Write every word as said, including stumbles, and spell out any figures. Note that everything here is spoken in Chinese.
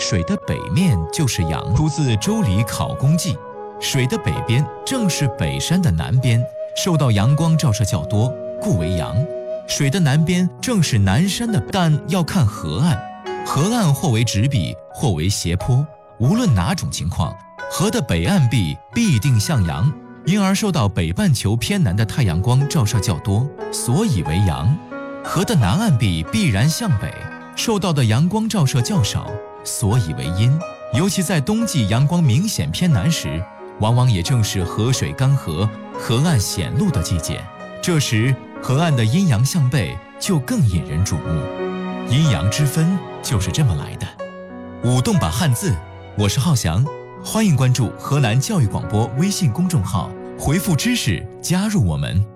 水的北面就是阳，出自《周礼·考工记》。水的北边正是北山的南边，受到阳光照射较多，故为阳。水的南边正是南山的，但要看河岸，河岸或为直壁，或为斜坡，无论哪种情况，河的北岸壁必定向阳，因而受到北半球偏南的太阳光照射较多，所以为阳。河的南岸壁必然向北，受到的阳光照射较少，所以为阴。尤其在冬季阳光明显偏南时，往往也正是河水干涸、河岸显露的季节，这时河岸的阴阳向背就更引人瞩目。阴阳之分就是这么来的。舞动把汉字，我是浩翔，欢迎关注河南教育广播微信公众号，回复知识加入我们。